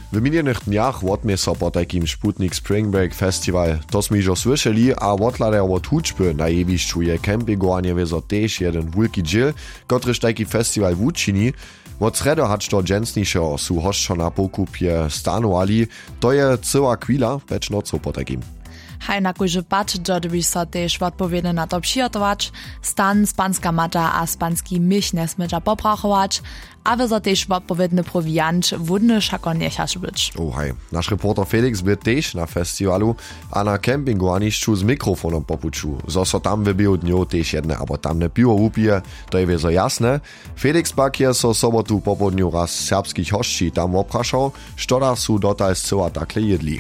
W minionych dniach odmie so po takim Sputnik Spring Break Festival. To sme jo słyszeli, a odladają od hučby na jebišću je kempingovanie wiezo tež jeden wulki dźil, kotryž taki festival wučini. Od sredo hač to dżęsnišeho su hosćo na pokupje stanovali. To je cyła chwila peč nocą po takim. Haj na kojže pač, že by sa tež odpowiedne na to přijotovač, stan, spanska mata a spanský myš nesmeča poprachovač, a wy za tež odpowiedny proviant wudny šako nechaš byč. Hej, naš reporter Felix byl tež na festivalu a na kempingu anišću z mikrofonom popuču. Zo so tam vybijú dňou tež jedne, abo tamne pivo upije, to je wiezo jasne. Felix pak je so sobotu popodňu raz serbských hoščí tam oprašał, štoda su dotal zcyła takle jedli.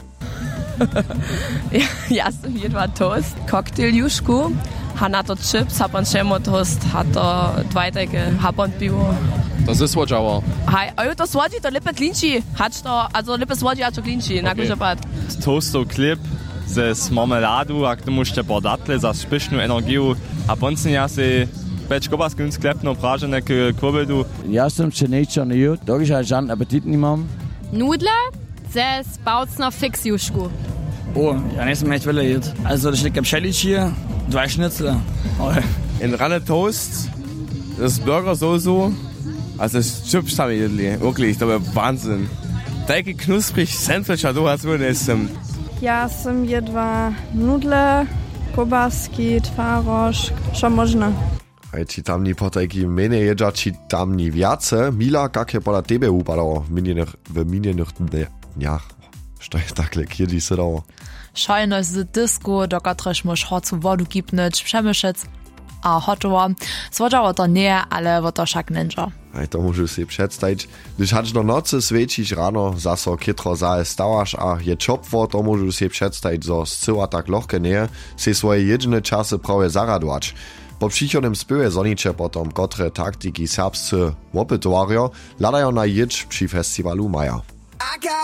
Ja sam jedva toast, koktajl jušku, ha na to chips, ha pan šemo toast, ha to dvajteke, ha pan pivo. To je słodzało. Hej, a to słodzi, to lepe klinči, hač to, also lepe słodzi, a to klinči, na kojže pad. Toastov klip z marmeladu, a k tomu ešte podatle za špišnú energiu, a poncen ja si peč kobaskim sklepno pražene k kobedu. Ja sam še niečo ne jut, dokiž aj žan apetit nimam. Nudle ze spaucner Fixjušku. Ja nisam echt will jut. Also das liegt am Schellic hier, 2 Schnitzel. In Ranne Toast, das Burgersoße, also das Chips haben wir jedli, wirklich, das war Wahnsinn. Taki knusprig Sandwich, a du hast wohl nesem. Ja sam jedva nudle, kobaski, twaroż, co można. Hej, či tamni po takim mene jedža, či tamni viace. Mila, kak je pola tebe upadalo v minjenych dniach? Što je takle, kjedi se dało? Šajno z disku, dokotrež mož hocu vodu kipnąć, przemyšec a hotovo. Svodžało to nie, ale wo to však ninja. Hej, to môžu si představiť. Když hač do nocy sviečíš ráno, zaso kytro zaje stawaš a je čopvo, to môžu si představiť, zo scyła tak lohke nie, si svoje jedne časy prawie zaradować. Po přichodnym spywie zoniče potom, kotre taktiki serbscy opytowario, ladają na jedź przy festiwalu Maja.